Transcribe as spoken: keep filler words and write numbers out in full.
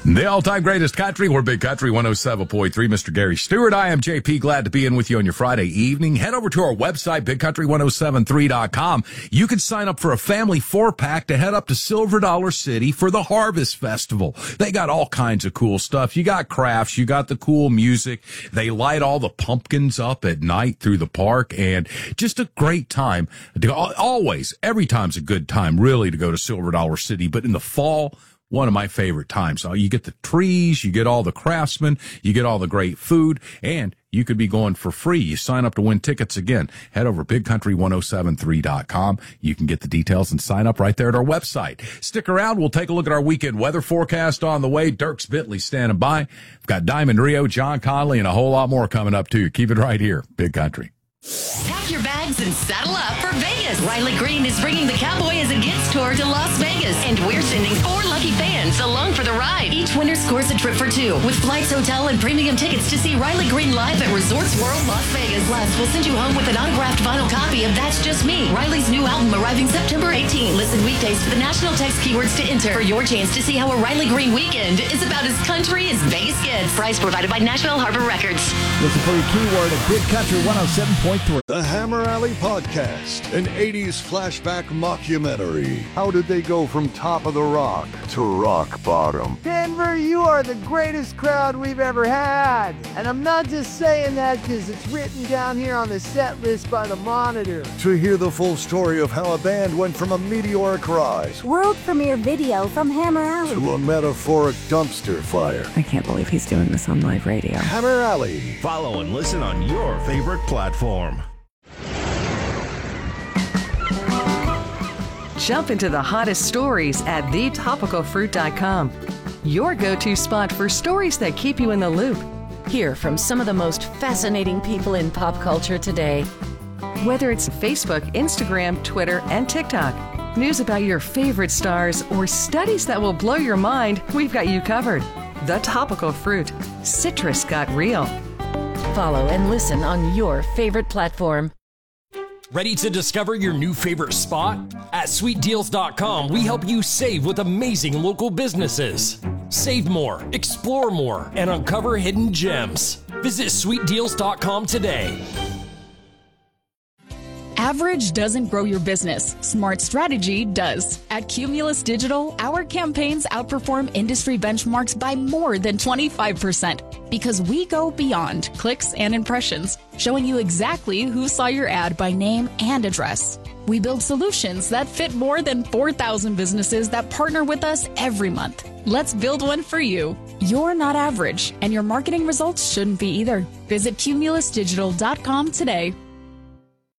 The all-time greatest country, we're Big Country one oh seven point three. Mister Gary Stewart, I am J P. Glad to be in with you on your Friday evening. Head over to our website, big country one oh seven three dot com. You can sign up for a family four-pack to head up to Silver Dollar City for the Harvest Festival. They got all kinds of cool stuff. You got crafts, you got the cool music. They light all the pumpkins up at night through the park, and just a great time. Always, every time's a good time, really, to go to Silver Dollar City. But in the fall, one of my favorite times. So you get the trees, you get all the craftsmen, you get all the great food, and you could be going for free. You sign up to win tickets. Again, head over to big country one oh seven three dot com. You can get the details and sign up right there at our website. Stick around. We'll take a look at our weekend weather forecast on the way. Dirks Bentley standing by. We've got Diamond Rio, John Conley, and a whole lot more coming up, too. Keep it right here. Big Country. Pack your bags and saddle up for Vegas. Riley Green is bringing the Cowboy as a Gets tour to Las Vegas, and we're sending four lucky fans along for the ride. Each winner scores a trip for two with flights, hotel, and premium tickets to see Riley Green live at Resorts World Las Vegas. Plus, we'll send you home with an autographed vinyl copy of That's Just Me, Riley's new album arriving September eighteenth. Listen weekdays to the national text keywords to enter for your chance to see how a Riley Green weekend is about as country as Vegas gets. Price provided by Nashville Harbor Records. Listen for your keyword at Big Country one oh seven point three. The Hammer Alley Podcast, an eighties flashback mockumentary. How did they go from top of the rock to rock bottom? Denver, you are the greatest crowd we've ever had. And I'm not just saying that because it's written down here on the set list by the Monitor. To hear the full story of how a band went from a meteoric rise, world premiere video from Hammer Alley, to a metaphoric dumpster fire. I can't believe he's doing this on live radio. Hammer Alley. Follow and listen on your favorite platform. Jump into the hottest stories at the topical fruit dot com. Your go-to spot for stories that keep you in the loop. Hear from some of the most fascinating people in pop culture today. Whether it's Facebook, Instagram, Twitter, and TikTok, news about your favorite stars, or studies that will blow your mind, we've got you covered. The Topical Fruit. Citrus got real. Follow and listen on your favorite platform. Ready to discover your new favorite spot? At sweet deals dot com, we help you save with amazing local businesses. Save more, explore more, and uncover hidden gems. Visit sweet deals dot com today. Average doesn't grow your business. Smart strategy does. At Cumulus Digital, our campaigns outperform industry benchmarks by more than twenty-five percent because we go beyond clicks and impressions, showing you exactly who saw your ad by name and address. We build solutions that fit more than four thousand businesses that partner with us every month. Let's build one for you. You're not average, and your marketing results shouldn't be either. Visit cumulus digital dot com today.